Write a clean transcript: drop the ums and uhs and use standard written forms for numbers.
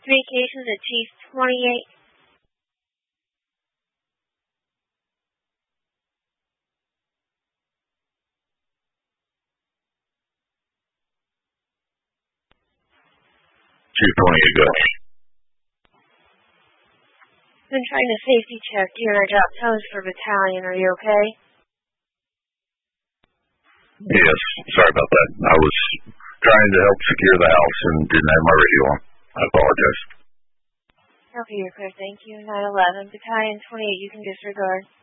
3 cases at Chief 28. Chief 28, go. Been trying to safety check you, and I dropped tones for battalion. Are you okay? Yes, sorry about that. I was trying to help secure the house and didn't have my radio on. I apologize. Okay, you're clear. Thank you. 911, battalion 28, you can disregard.